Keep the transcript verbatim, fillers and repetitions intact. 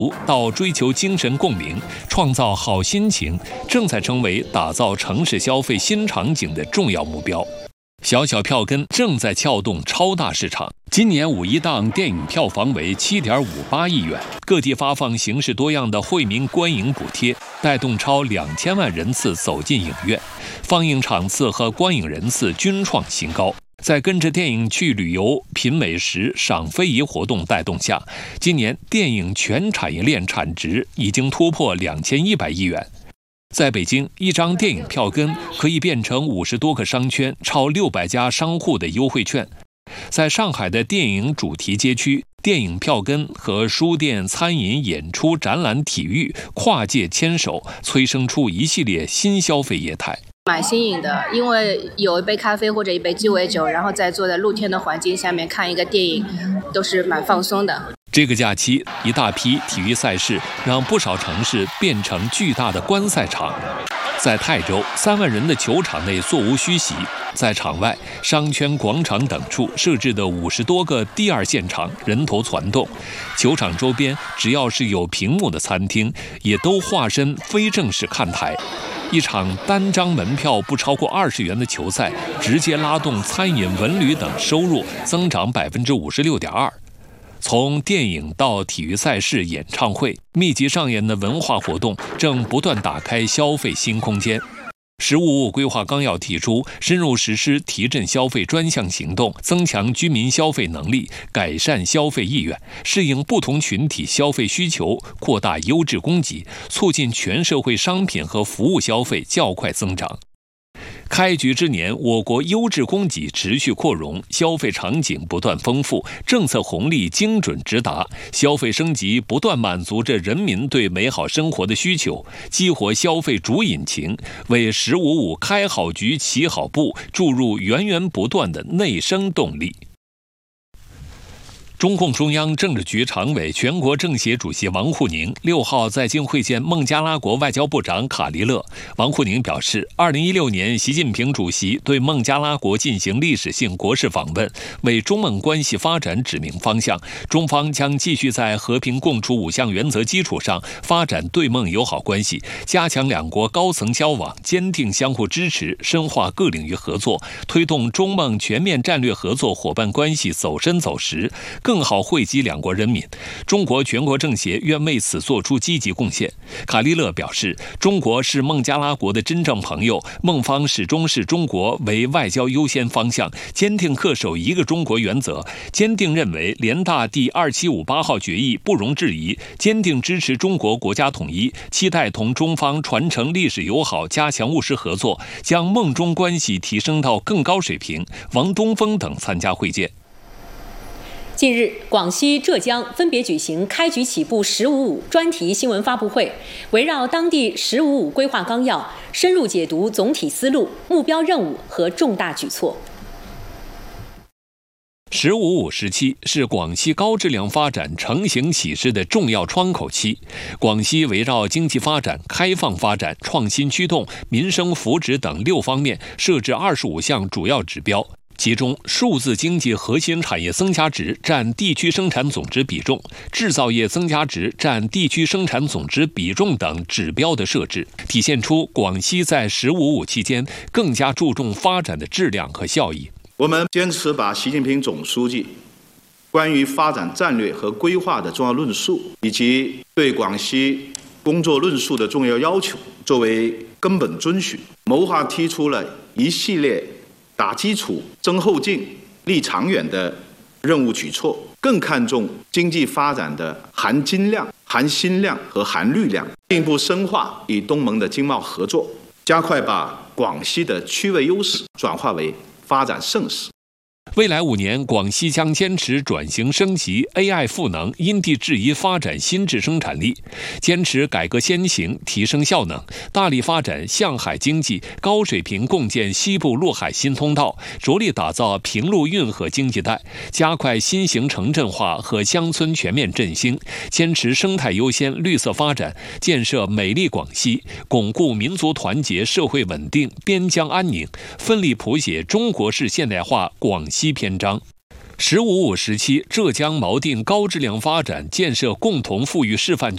到追求精神共鸣、创造好心情，正在成为打造城市消费新场景的重要目标。小小票根正在撬动超大市场。今年五一档电影票房为 七点五八亿元，各地发放形式多样的惠民观影补贴，带动超两千万人次走进影院，放映场次和观影人次均创新高。在跟着电影去旅游、品美食、赏非遗活动带动下，今年电影全产业链产值已经突破两千一百亿元。在北京，一张电影票根可以变成五十多个商圈、超六百家商户的优惠券。在上海的电影主题街区，电影票根和书店、餐饮、演出、展览、体育跨界牵手，催生出一系列新消费业态。 蛮新颖的，因为有一杯咖啡或者一杯鸡尾酒，然后再坐在露天的环境下面看一个电影，都是蛮放松的。 这个假期，一大批体育赛事让不少城市变成巨大的观赛场。在泰州，三万人的球场内座无虚席，在场外、商圈、广场等处设置的五十多个第二现场人头攒动，球场周边只要是有屏幕的餐厅，也都化身非正式看台。一场单张门票不超过二十元的球赛，直接拉动餐饮、文旅等收入增长百分之五十六点二。从电影到体育赛事、演唱会，密集上演的文化活动正不断打开消费新空间。十五五规划纲要提出，深入实施提振消费专项行动，增强居民消费能力，改善消费意愿，适应不同群体消费需求，扩大优质供给，促进全社会商品和服务消费较快增长。开局之年，我国优质供给持续扩容，消费场景不断丰富，政策红利精准直达，消费升级不断满足着人民对美好生活的需求，激活消费主引擎，为十五五开好局、起好步注入源源不断的内生动力。中共中央政治局常委、全国政协主席王沪宁六号在京会见孟加拉国外交部长卡利勒。王沪宁表示，二零一六年习近平主席对孟加拉国进行历史性国事访问，为中孟关系发展指明方向。中方将继续在和平共处五项原则基础上发展对孟友好关系，加强两国高层交往，坚定相互支持，深化各领域合作，推动中孟全面战略合作伙伴关系走深走实，更好惠及两国人民。中国全国政协愿为此做出积极贡献。卡利勒表示，中国是孟加拉国的真正朋友，孟方始终视中国为外交优先方向，坚定恪守一个中国原则，坚定认为联大第二七五八号决议不容置疑，坚定支持中国国家统一，期待同中方传承历史友好，加强务实合作，将孟中关系提升到更高水平。王东峰等参加会见。 近日，广西、浙江分别举行开局起步“十五五”专题新闻发布会，围绕当地“十五五”规划纲要，深入解读总体思路、目标任务和重大举措。 十五五时期是广西高质量发展成型启示的重要窗口期。广西围绕经济发展、开放发展、创新驱动、民生福祉等六方面设置二十五项主要指标。其中，数字经济核心产业增加值占地区生产总值比重、制造业增加值占地区生产总值比重等指标的设置，体现出广西在“十五五”期间更加注重发展的质量和效益。 我们坚持把习近平总书记关于发展战略和规划的重要论述，以及对广西工作论述的重要要求作为根本遵循，谋划提出了一系列打基础、增后劲、立长远的任务举措，更看重经济发展的含金量、含心量和含绿量，进一步深化与东盟的经贸合作，加快把广西的区位优势转化为发展盛世。 未来五年，广西将坚持转型升级、A I 赋能、因地制宜发展新质生产力，坚持改革先行、提升效能，大力发展向海经济，高水平共建西部陆海新通道，着力打造平陆运河经济带，加快新型城镇化和乡村全面振兴，坚持生态优先、绿色发展，建设美丽广西，巩固民族团结、社会稳定、边疆安宁，奋力谱写中国式现代化广西篇章。十五五时期，浙江锚定高质量发展，建设共同富裕示范区。